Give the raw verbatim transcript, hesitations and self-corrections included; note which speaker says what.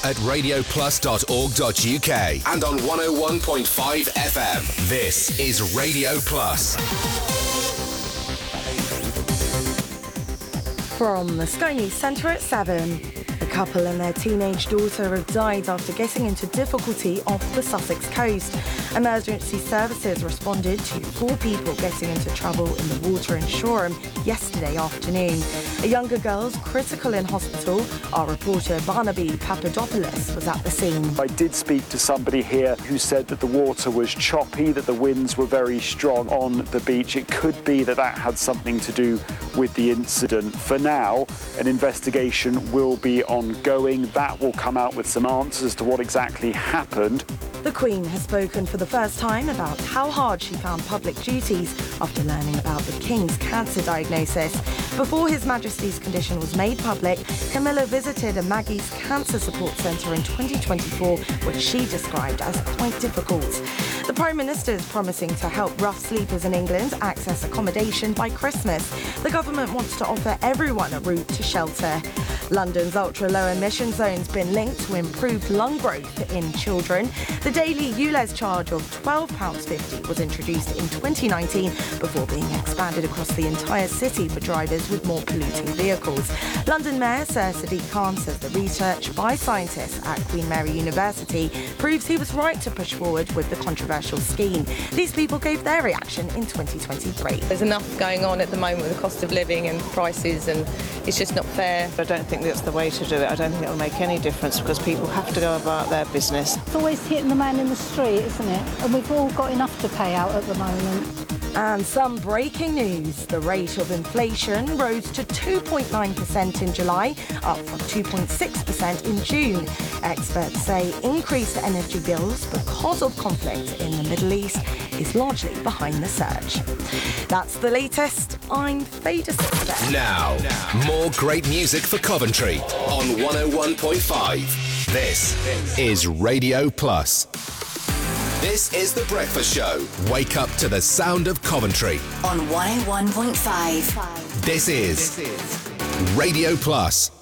Speaker 1: at radio plus dot org dot U K and on one oh one point five F M. This is Radio Plus.
Speaker 2: From the Sky News Centre at seven. A couple and their teenage daughter have died after getting into difficulty off the Sussex coast. Emergency services responded to four people getting into trouble in the water in Shoreham yesterday afternoon. A younger girl's critical in hospital. Our reporter Barnaby Papadopoulos was at the scene.
Speaker 3: I did speak to somebody here who said that the water was choppy, that the winds were very strong on the beach. It could be that that had something to do with the incident. For now, an investigation will be ongoing. That will come out with some answers to what exactly happened.
Speaker 2: The Queen has spoken for the first time about how hard she found public duties after learning about the King's cancer diagnosis. Before His Majesty's condition was made public, Camilla visited a Maggie's Cancer Support Centre in twenty twenty-four, which she described as quite difficult. The Prime Minister is promising to help rough sleepers in England access accommodation by Christmas. The government wants to offer everyone a route to shelter. London's ultra-low emission zone's been linked to improved lung growth in children. The daily U L E Z charge of twelve pounds fifty was introduced in twenty nineteen before being expanded across the entire city for drivers with more polluting vehicles. London Mayor Sir Sadiq Khan says the research by scientists at Queen Mary University proves he was right to push forward with the controversial scheme. These people gave their reaction in twenty twenty-three.
Speaker 4: There's enough going on at the moment with the cost of living and prices, and it's just not fair.
Speaker 5: I don't think that's the way to do it. I don't think it'll make any difference because people have to go about their business.
Speaker 6: It's always hitting the man in the street, isn't it? And we've all got enough to pay out at the moment.
Speaker 2: And some breaking news. The rate of inflation rose to two point nine percent in July, up from two point six percent in June. Experts say increased energy bills because of conflict in the Middle East is largely behind the surge. That's the latest. I'm Fader Sister.
Speaker 1: Now, more great music for Coventry on one oh one point five. This is Radio Plus. This is The Breakfast Show. Wake up to the sound of Coventry
Speaker 7: on one oh one point five.
Speaker 1: This is Radio Plus.